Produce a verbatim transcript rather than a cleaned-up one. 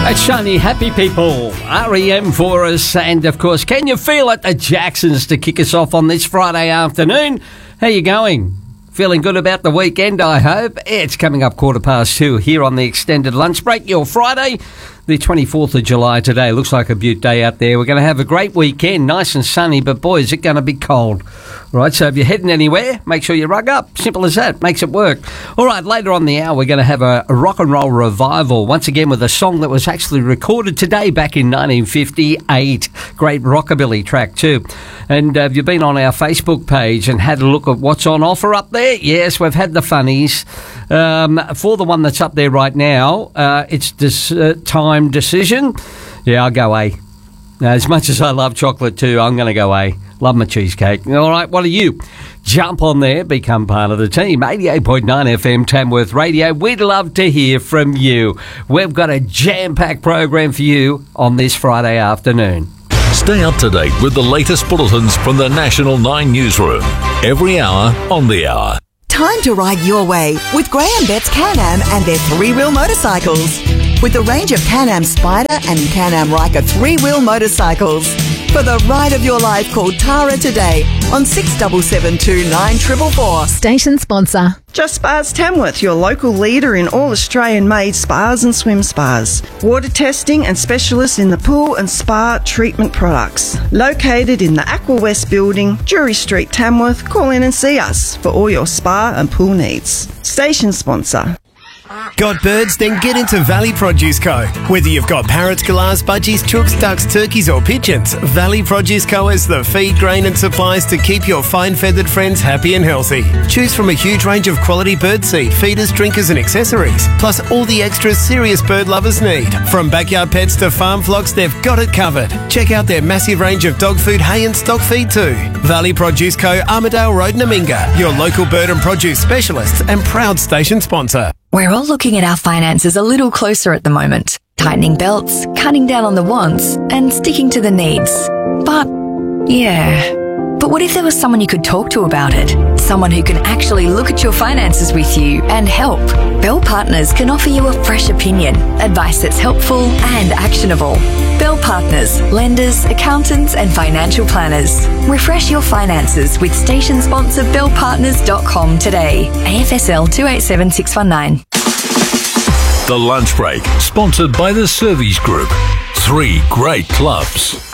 That's Shiny Happy People, R E M for us, and of course, Can You Feel It? The Jacksons to kick us off on this Friday afternoon. How you going? Feeling good about the weekend, I hope. It's coming up quarter past two here on the extended lunch break. Your Friday, the twenty-fourth of July today. Looks like a beaut day out there. We're going to have a great weekend, nice and sunny, but boy, is it going to be cold. Right, so if you're heading anywhere, make sure you rug up. Simple as that. Makes it work. All right, later on the hour, we're going to have a, a rock and roll revival, once again with a song that was actually recorded today back in nineteen fifty-eight. Great rockabilly track too. And uh, have you been on our Facebook page and had a look at what's on offer up there? Yes, we've had the funnies. Um, for the one that's up there right now, uh, it's this uh, time decision. Yeah, I'll go A. Now, as much as I love chocolate too, I'm going to go A. Love my cheesecake. All right, what are you? Jump on there, become part of the team. eighty-eight point nine F M Tamworth Radio. We'd love to hear from you. We've got a jam-packed program for you on this Friday afternoon. Stay up to date with the latest bulletins from the National nine Newsroom. Every hour on the hour. Time to ride your way with Graham Betts Can-Am and their three-wheel motorcycles. With a range of Can-Am Spider and Can-Am Ryker three-wheel motorcycles. For the ride of your life, call Tara today on six seven seven two nine four four four. Station sponsor. Just Spas Tamworth, your local leader in all Australian-made spas and swim spas. Water testing and specialists in the pool and spa treatment products. Located in the Aqua West building, Drury Street, Tamworth. Call in and see us for all your spa and pool needs. Station sponsor. Got birds? Then get into Valley Produce Co. Whether you've got parrots, galahs, budgies, chooks, ducks, turkeys or pigeons, Valley Produce Co. has the feed, grain and supplies to keep your fine-feathered friends happy and healthy. Choose from a huge range of quality bird seed, feeders, drinkers and accessories, plus all the extras serious bird lovers need. From backyard pets to farm flocks, they've got it covered. Check out their massive range of dog food, hay and stock feed too. Valley Produce Co. Armidale Road, Naminga, your local bird and produce specialists and proud station sponsor. We're all looking at our finances a little closer at the moment, tightening belts, cutting down on the wants, and sticking to the needs. But, yeah. But what if there was someone you could talk to about it? Someone who can actually look at your finances with you and help. Bell Partners can offer you a fresh opinion, advice that's helpful and actionable. Bell Partners, lenders, accountants and financial planners. Refresh your finances with station sponsor bell partners dot com today. A F S L two eight seven six one nine. The Lunch Break, sponsored by the Servies Group. Three great clubs.